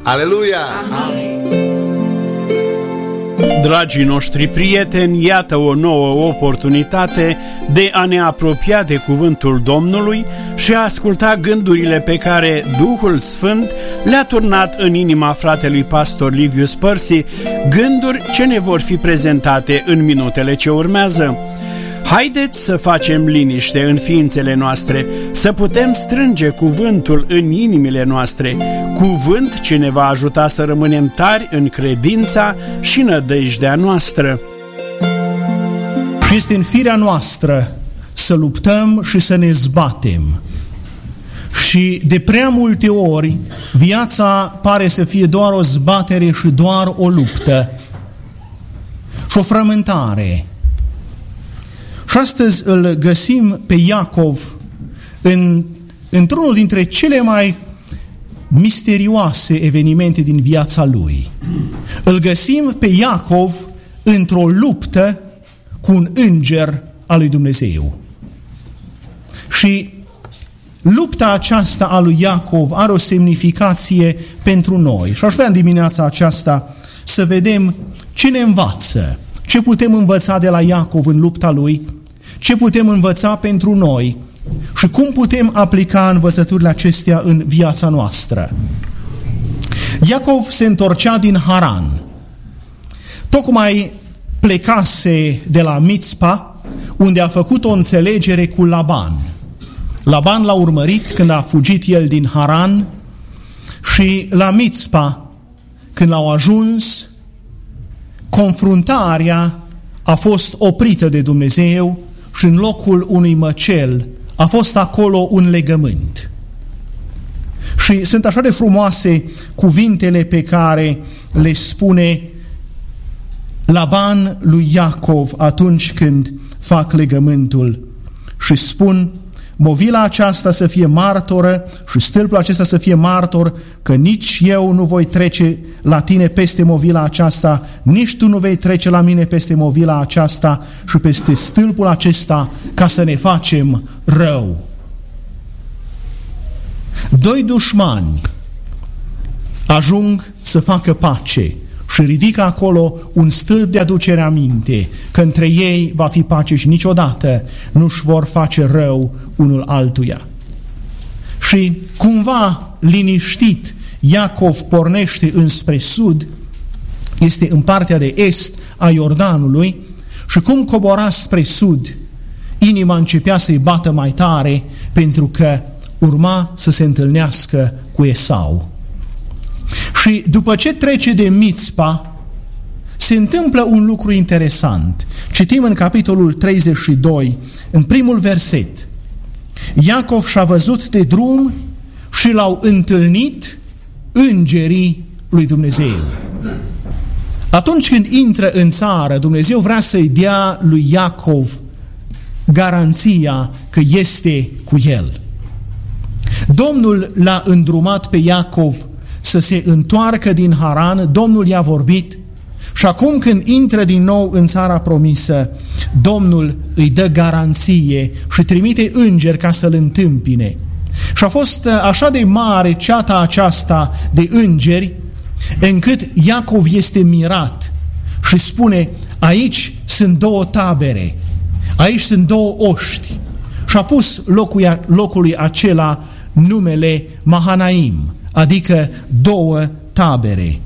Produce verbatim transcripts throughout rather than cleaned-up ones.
Aleluia! Amin. Dragii noștri prieteni, iată o nouă oportunitate de a ne apropia de cuvântul Domnului și a asculta gândurile pe care Duhul Sfânt le-a turnat în inima fratelui pastor Liviu Spărsi, gânduri ce ne vor fi prezentate în minutele ce urmează. Haideți să facem liniște în ființele noastre, să putem strânge cuvântul în inimile noastre, cuvânt ce ne va ajuta să rămânem tari în credința și nădejdea noastră. Și este în firea noastră să luptăm și să ne zbatem. Și de prea multe ori viața pare să fie doar o zbatere și doar o luptă și o frământare. Și astăzi îl găsim pe Iacov în, într-unul dintre cele mai misterioase evenimente din viața lui. Îl găsim pe Iacov într-o luptă cu un înger al lui Dumnezeu. Și lupta aceasta a lui Iacov are o semnificație pentru noi. Și aș vrea în dimineața aceasta să vedem ce ne învață, ce putem învăța de la Iacov în lupta lui, ce putem învăța pentru noi și cum putem aplica învățăturile acestea în viața noastră. Iacov se întorcea din Haran. Tocmai plecase de la Mitzpa, unde a făcut o înțelegere cu Laban. Laban l-a urmărit când a fugit el din Haran și la Mitzpa, când l-au ajuns, confruntarea a fost oprită de Dumnezeu și în locul unui măcel a fost acolo un legământ. Și sunt așa de frumoase cuvintele pe care le spune Laban lui Iacov atunci când fac legământul și spun: movila aceasta să fie martoră și stâlpul acesta să fie martor, că nici eu nu voi trece la tine peste movila aceasta, nici tu nu vei trece la mine peste movila aceasta și peste stâlpul acesta, ca să ne facem rău. Doi dușmani ajung să facă pace și ridică acolo un stâlp de aducere aminte că între ei va fi pace și niciodată nu-și vor face rău unul altuia. Și cumva liniștit Iacov pornește înspre sud, este în partea de est a Iordanului, și cum cobora spre sud, inima începea să-i bată mai tare pentru că urma să se întâlnească cu Esau. Și după ce trece de Mitzpa, se întâmplă un lucru interesant. Citim în capitolul treizeci și doi, în primul verset: Iacov și-a văzut de drum și l-au întâlnit îngerii lui Dumnezeu. Atunci când intră în țară, Dumnezeu vrea să-i dea lui Iacov garanția că este cu el. Domnul l-a îndrumat pe Iacov să se întoarcă din Haran, Domnul i-a vorbit și acum când intră din nou în țara promisă, Domnul îi dă garanție și trimite îngeri ca să-l întâmpine. Și a fost așa de mare ceata aceasta de îngeri, încât Iacov este mirat și spune: aici sunt două tabere, aici sunt două oști. Și a pus locul, locului acela numele Mahanaim, adică două tabere.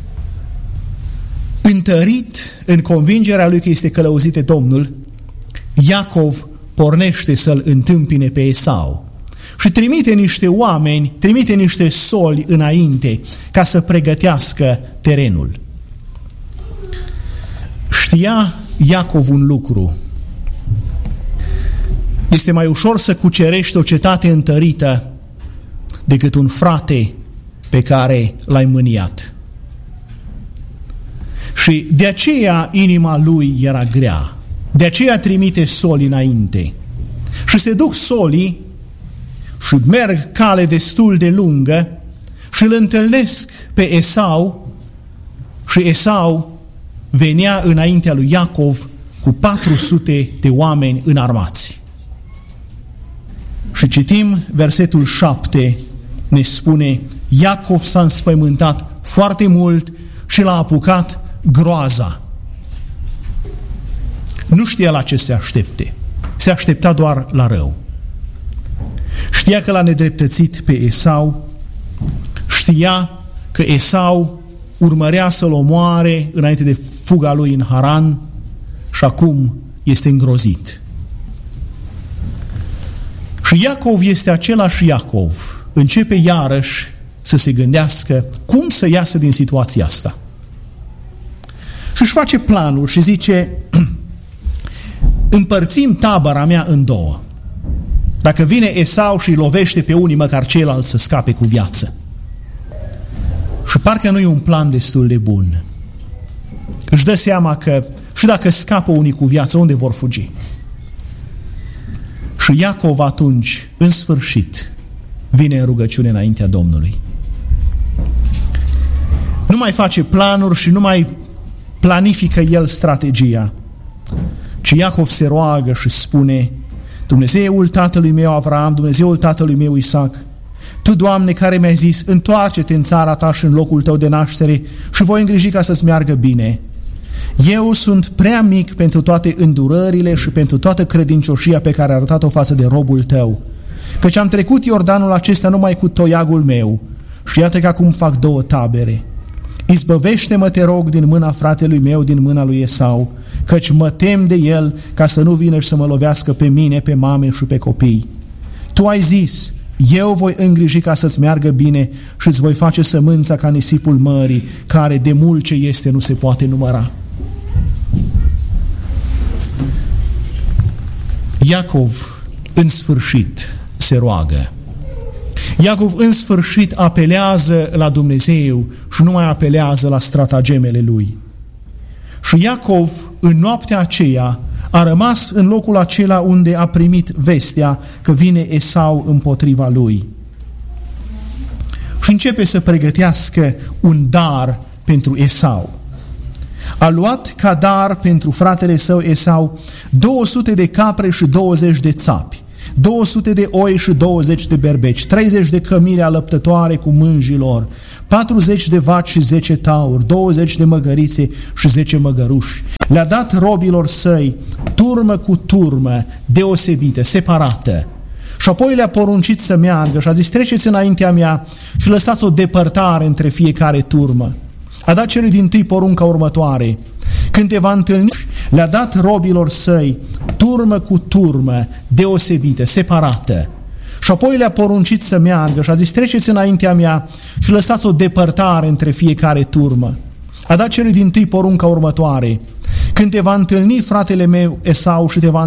Întărit în convingerea lui că este călăuzit de Domnul, Iacov pornește să-l întâmpine pe Esau și trimite niște oameni, trimite niște soli înainte ca să pregătească terenul. Știa Iacov un lucru: este mai ușor să cucerești o cetate întărită decât un frate pe care l-ai mâniat. Și de aceea inima lui era grea. De aceea trimite soli înainte. Și se duc solii și merg cale destul de lungă și îl întâlnesc pe Esau și Esau venea înaintea lui Iacov cu patru sute de oameni înarmați. Și citim versetul șapte, ne spune: Iacov s-a înspăimântat foarte mult și l-a apucat groaza. Nu știa la ce se aștepte. Se aștepta doar la rău. Știa că l-a nedreptățit pe Esau, știa că Esau urmărea să-l omoare înainte de fuga lui în Haran și acum este îngrozit. Și Iacov este același Iacov. Începe iarăși să se gândească cum să iasă din situația asta. Și își face planul și zice: împărțim tabăra mea în două. Dacă vine Esau și lovește pe unii, măcar ceilalți să scape cu viață. Și parcă nu e un plan destul de bun. Își dă seama că și dacă scapă unii cu viață, unde vor fugi? Și Iacov atunci, în sfârșit, vine în rugăciune înaintea Domnului. Nu mai face planuri și nu mai planifică el strategia, ci Iacov se roagă și spune: Dumnezeul tatălui meu Avraam, Dumnezeul tatălui meu Isaac, Tu, Doamne, care mi-ai zis: întoarce-te în țara ta și în locul tău de naștere și voi îngriji ca să-ți meargă bine. Eu sunt prea mic pentru toate îndurările și pentru toată credincioșia pe care a arătat-o față de robul tău, căci am trecut Iordanul acesta numai cu toiagul meu și iată că acum fac două tabere. Izbăvește-mă, te rog, din mâna fratelui meu, din mâna lui Esau, căci mă tem de el ca să nu vină și să mă lovească pe mine, pe mame și pe copii. Tu ai zis: eu voi îngriji ca să-ți meargă bine și îți voi face sămânța ca nisipul mării, care de mult ce este nu se poate număra. Iacov în sfârșit se roagă. Iacov în sfârșit apelează la Dumnezeu și nu mai apelează la stratagemele lui. Și Iacov în noaptea aceea a rămas în locul acela unde a primit vestea că vine Esau împotriva lui. Și începe să pregătească un dar pentru Esau. A luat ca dar pentru fratele său Esau două sute de capre și douăzeci de țapi, două sute de oi și douăzeci de berbeci, treizeci de cămile alăptătoare cu mânjilor, patruzeci de vaci și zece tauri, douăzeci de măgărițe și zece măgăruși. Le-a dat robilor săi turmă cu turmă, deosebită, separată. Și apoi le-a poruncit să meargă și a zis: treceți înaintea mea și lăsați o depărtare între fiecare turmă. A dat celui dintâi porunca următoare: când te va întâlni, le-a dat robilor săi turmă cu turmă, deosebită, separată. Și apoi le-a poruncit să meargă și a zis: treceți înaintea mea și lăsați o depărtare între fiecare turmă. A dat celui dintâi porunca următoare: când te va întâlni fratele meu Esau și te va